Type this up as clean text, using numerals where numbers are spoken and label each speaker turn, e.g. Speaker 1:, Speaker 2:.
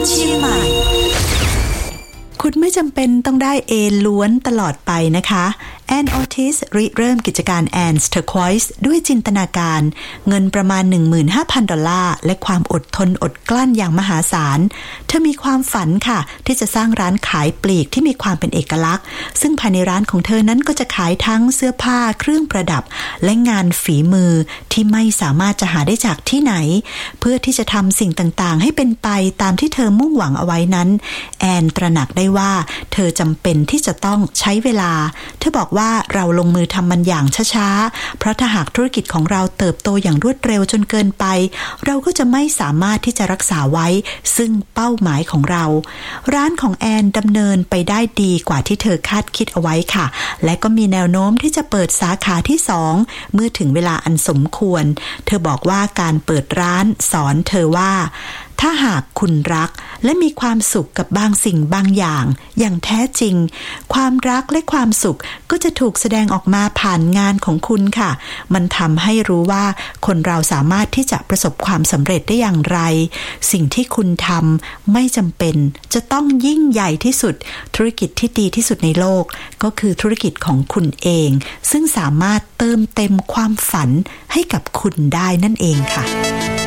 Speaker 1: เชียงใหม่
Speaker 2: คุณไม่จำเป็นต้องได้ A ล้วนตลอดไปนะคะแอนออทิสริเริ่มกิจการแอนส์เทอร์ควอยส์ด้วยจินตนาการเงินประมาณ 15,000 ดอลลาร์และความอดทนอดกลั้นอย่างมหาศาลเธอมีความฝันค่ะที่จะสร้างร้านขายปลีกที่มีความเป็นเอกลักษณ์ซึ่งภายในร้านของเธอนั้นก็จะขายทั้งเสื้อผ้าเครื่องประดับและงานฝีมือที่ไม่สามารถจะหาได้จากที่ไหนเพื่อที่จะทำสิ่งต่างๆให้เป็นไปตามที่เธอมุ่งหวังเอาไว้นั้นแอนตระหนักได้ว่าเธอจำเป็นที่จะต้องใช้เวลาเธอบอกว่าเราลงมือทำมันอย่างช้าๆเพราะถ้าหากธุรกิจของเราเติบโตอย่างรวดเร็วจนเกินไปเราก็จะไม่สามารถที่จะรักษาไว้ซึ่งเป้าหมายของเราร้านของแอนดำเนินไปได้ดีกว่าที่เธอคาดคิดเอาไว้ค่ะและก็มีแนวโน้มที่จะเปิดสาขาที่2เมื่อถึงเวลาอันสมควรเธอบอกว่าการเปิดร้านสอนเธอว่าถ้าหากคุณรักและมีความสุขกับบางสิ่งบางอย่างอย่างแท้จริงความรักและความสุขก็จะถูกแสดงออกมาผ่านงานของคุณค่ะมันทำให้รู้ว่าคนเราสามารถที่จะประสบความสำเร็จได้อย่างไรสิ่งที่คุณทำไม่จำเป็นจะต้องยิ่งใหญ่ที่สุดธุรกิจที่ดีที่สุดในโลกก็คือธุรกิจของคุณเองซึ่งสามารถเติมเต็มความฝันให้กับคุณได้นั่นเองค่ะ